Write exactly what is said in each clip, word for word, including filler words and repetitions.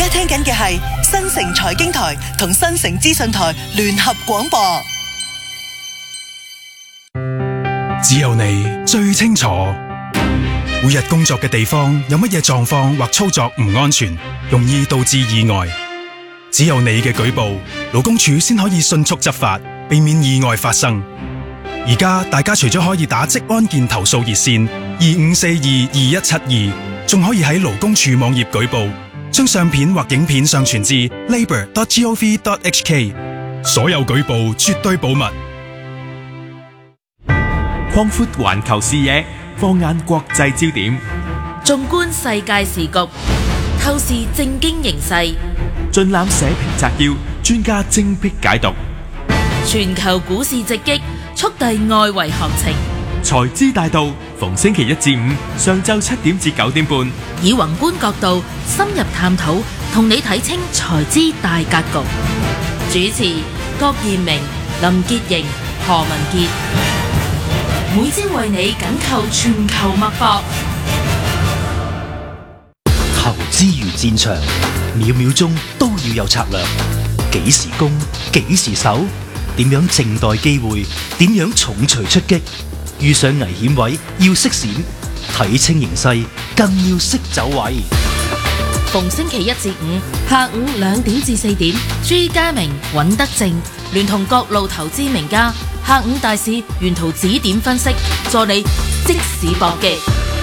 聽緊嘅係新城財經台同新城資訊台聯合廣播。 只有你最清楚，每日工作嘅地方有乜嘢狀況或操作唔安全，容易導致意外。只有你嘅舉報，勞工處先可以迅速執法，避免意外發生。而家大家除咗可以打職安健投訴熱線二五四二二一七二，仲可以喺勞工處網頁舉報，將相片或影片上傳至 labour dot gov dot h k。所有舉報絕對保密。 擴闊環球視野，放眼國際焦點， 縱觀世界時局，透視政經形勢， 盡覽社評摘要，專家精闢解讀。 全球股市直擊，速遞外圍行情。 財資大道，逢星期一至五上晝七點至九點半， 以宏觀角度深入探討，同你睇清財資大格局。主持郭彥明、林潔瑩、何文傑，每朝為你緊扣全球脈搏。 投資如戰場，秒秒鐘都要有策略。幾時攻，幾時守，點樣靜待機會，點樣重錘出擊。遇上危險位要識閃，睇清形勢更要識走位。 逢星期一至五下午兩點至四點，朱家明、尹德正聯同各路投資名家，下午大市沿途指點分析，助你即時搏擊。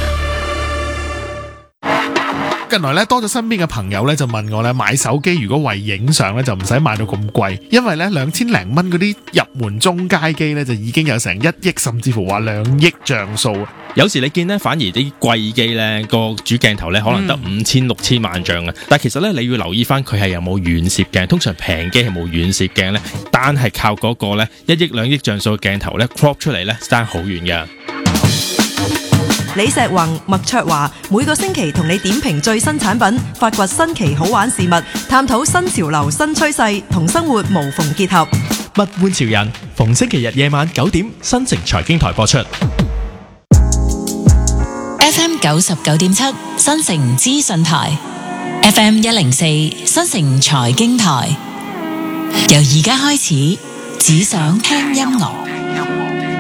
近來咧多咗身邊嘅朋友咧就問我咧，買手機如果為影相咧就唔使買到咁貴，因為咧兩千零蚊嗰啲入門中階機咧就已經有成一億甚至乎話兩億像素。 有時你見咧反而啲貴機咧個主鏡頭咧可能得五千六千萬像啊，但其實咧你要留意翻佢係有冇遠攝鏡，通常平機係冇遠攝鏡咧，單係靠嗰個咧一億兩億像素嘅鏡頭咧 crop 出嚟咧爭好遠㗎。 李石宏、麥卓華每個星期同你點評最新產品，發掘新奇好玩事物，探討新潮流新趨勢，同生活無縫結合。 物玩潮人，逢星期日夜晚九點，新城財經台播出。 F M 九十九點七，新城資訊台 ；F M 一零四，新城財經台。由而家開始，只想聽音樂。